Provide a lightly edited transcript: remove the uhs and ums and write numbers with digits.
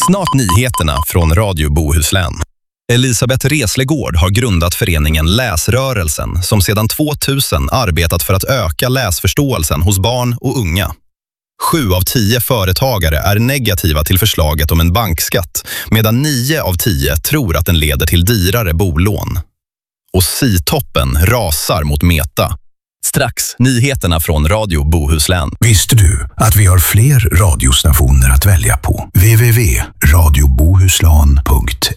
Snart nyheterna från Radio Bohuslän. Elisabeth Reslegård har grundat föreningen Läsrörelsen som sedan 2000 arbetat för att öka läsförståelsen hos barn och unga. 7 av 10 företagare är negativa till förslaget om en bankskatt, medan 9 av 10 tror att den leder till dyrare bolån. Och C-toppen rasar mot Meta. Strax nyheterna från Radio Bohuslän. Visste du att vi har fler radiostationer att välja på? www.radiobohuslan.se